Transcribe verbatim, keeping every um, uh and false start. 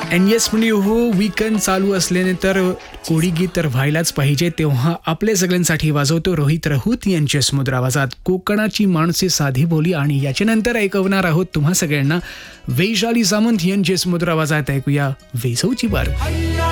N yes म्हणजे हो, weekend चालू असल्याने तर कोळी गीत तर व्हायलाच पाहिजे. तेव्हा आपल्या सगळ्यांसाठी वाजवतो रोहित राऊत यांच्या सुमधुर आवाजात कोकणाची माणसे साधी बोली. आणि याच्यानंतर ऐकवणार आहोत तुम्हा सगळ्यांना वैशाली सामंत यांच्या सुमधुर आवाजात. ऐकूया वेसवची बार.